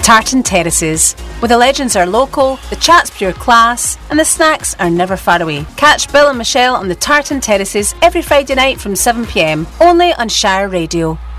Tartan Terraces, where the legends are local, the chat's pure class, and the snacks are never far away. Catch Bill and Michelle on the Tartan Terraces every Friday night from 7pm, only on Shire Radio.